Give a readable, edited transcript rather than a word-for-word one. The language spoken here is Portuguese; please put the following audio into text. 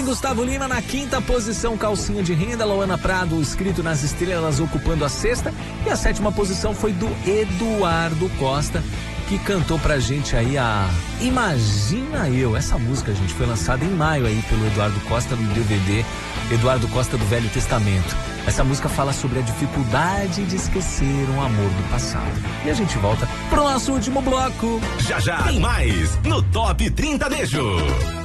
vem Gustavo Lima na quinta posição, Calcinha de Renda, Lauana Prado, Escrito nas Estrelas, ocupando a sexta. E a sétima posição foi do Eduardo Costa, que cantou pra gente aí a Imagina Eu. Essa música, gente, foi lançada em maio aí pelo Eduardo Costa no DVD Eduardo Costa do Velho Testamento. Essa música fala sobre a dificuldade de esquecer um amor do passado. E a gente volta pro nosso último bloco. Já já tem mais no Top 30 Beijo.